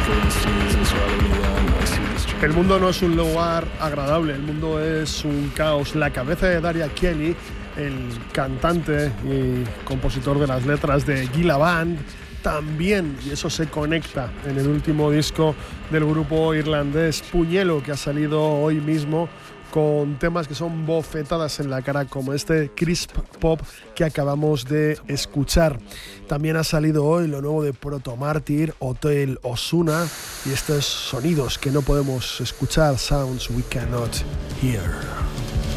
El mundo no es un lugar agradable, el mundo es un caos. La cabeza de Daria Kelly, el cantante y compositor de las letras de Gila Band, también, y eso se conecta en el último disco del grupo irlandés Puñelo, que ha salido hoy mismo con temas que son bofetadas en la cara, como este crisp pop que acabamos de escuchar. También ha salido hoy lo nuevo de Proto Mártir, Hotel Osuna, y estos sonidos que no podemos escuchar, sounds we cannot hear.